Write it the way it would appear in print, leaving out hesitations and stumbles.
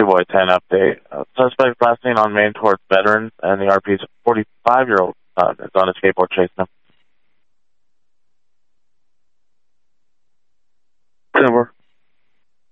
Boy 10 update. Suspect last seen on Main towards Veterans, and the RP's 45-year-old son is on a skateboard chasing him.